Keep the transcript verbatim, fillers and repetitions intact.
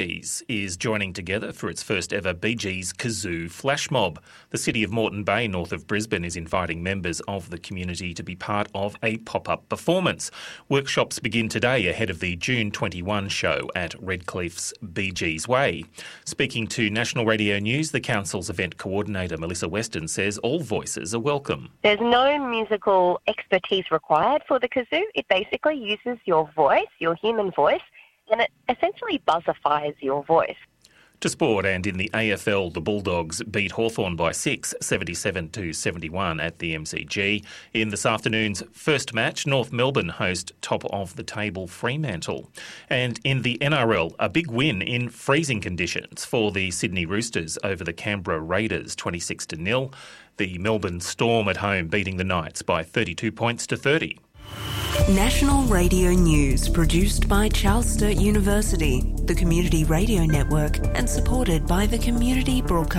is joining together for its first ever Bee Gees Kazoo Flash Mob. The city of Moreton Bay, north of Brisbane, is inviting members of the community to be part of a pop-up performance. Workshops begin today ahead of the June twenty-first show at Redcliffe's Bee Gees Way. Speaking to National Radio News, the council's event coordinator Melissa Weston says all voices are welcome. There's no musical expertise required for the kazoo. It basically uses your voice, your human voice, and it essentially buzzifies your voice. To sport, and in the A F L, the Bulldogs beat Hawthorn by six, seventy-seven to seventy-one at the M C G. In this afternoon's first match, North Melbourne host top-of-the-table Fremantle. And in the N R L, a big win in freezing conditions for the Sydney Roosters over the Canberra Raiders, twenty-six to nil. The Melbourne Storm at home beating the Knights by thirty-two points to thirty. National Radio News, produced by Charles Sturt University, the Community Radio Network, and supported by the Community Broadcast.